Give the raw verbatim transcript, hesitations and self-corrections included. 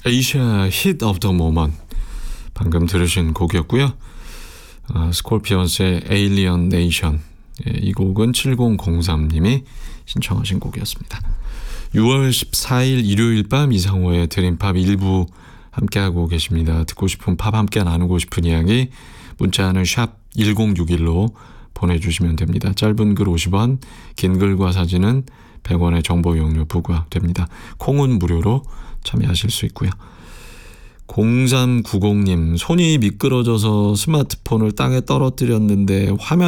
에이샤 Hit of the Moment 방금 들으신 곡이었고요. 어, 스콜피언스의 Alien Nation, 예, 이 곡은 칠공공삼님이 신청하신 곡이었습니다. 유월 십사일 일요일 밤 이상호의 드림팝 일부 함께하고 계십니다. 듣고 싶은 팝 함께 나누고 싶은 이야기 문자는 샵 일공육일로 보내주시면 됩니다. 짧은 글 오십 원, 긴 글과 사진은 백 원의 정보 이용료 부과됩니다. 콩은 무료로 참여하실 수 있고요. 공삼구공님, 손이 미끄러져서 스마트폰을 땅에 떨어뜨렸는데 화면